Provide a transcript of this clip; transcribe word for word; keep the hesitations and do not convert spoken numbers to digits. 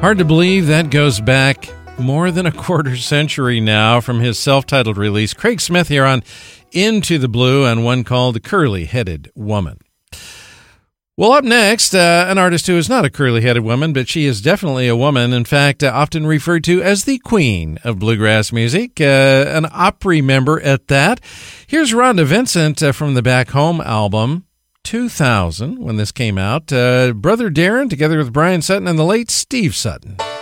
Hard to believe that goes back more than a quarter century now from his self-titled release. Craig Smith here on Into the Blue, and one called The Curly-Headed Woman. Well, up next, uh, an artist who is not a curly-headed woman, but she is definitely a woman, in fact, uh, often referred to as the queen of bluegrass music, uh, an Opry member at that. Here's Rhonda Vincent uh, from the Back Home album, two thousand, when this came out. Uh, Brother Darren, together with Brian Sutton and the late Steve Sutton.